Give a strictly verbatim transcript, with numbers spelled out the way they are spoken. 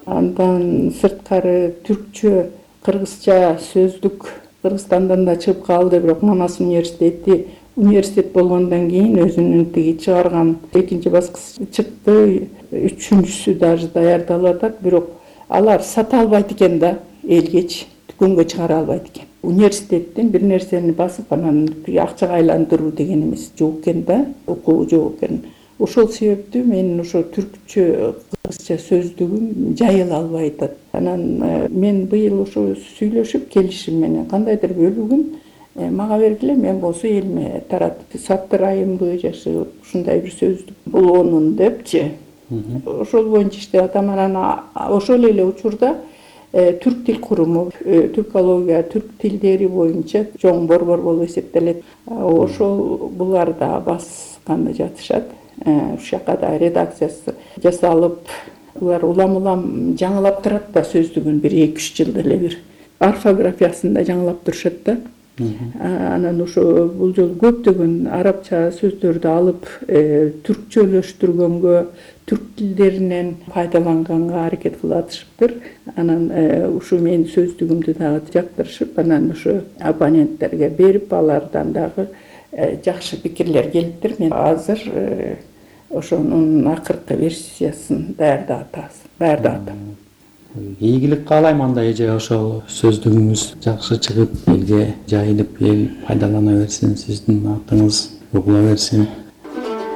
Андан сырткары түркчө, кыргызча сөздүк Кыргызстандан да чыгып калды, бирок Манас университети университет болгондон кийин өзүнүн тиги чыгарган экинчи баскыч чыкты, үчүнчүсү даже даярдалып атат, бирок алар сата албайт экен да, элгеч дүкөнгө чыгара албайт экен. Университеттен бир нерсени басып анан акчага айландыруу деген эмес жок экен да, укугу жок экен. Ошол себептүү менин ошо түркчө кыргызча сөздүгүм жайыла албай атат. Анан мен быйыл ошо сүйлөшүп келишим менен кандайдыр бөлүгүн мага бергиле, мен болсо элиме таратып саттыр айымбы жашы ушундай бир сөздүк болгонун депчи. Ошол боюнча иштеп атам. Анан ошол эле учурда Түрк тил куруму, түркология, түрк тилдери боюнча чоң борбор болуп эсептелет. Ошол булар да басканда жатышат. Ушул жака да редакциясы жасалып, булар улам-улам жаңылап турат да сөздүгүн, бир эки үч жылда эле бир орфографиясын да жаңылап турушат да. Анан ошо бул жолу көптөгөн арабча сөздөрдү алып түркчөлөштүргөнгө, түрк тилдеринен пайдаланганга аракет кылып атышыптыр. Анан ушу менин сөздүгүмдү дагы жактырышып, анан ошо абоненттерге берип, алардан дагы жакшы пикирлер келиптир. Мен азыр ошонун акыркы версиясын даярдап атабыз, даярдап атам. Ийгилик каалайм анда эже, ошол сөздүгүңүз жакшы чыгып, элге жайылып, эл пайдалана берсин, сиздин атыңыз угула берсин.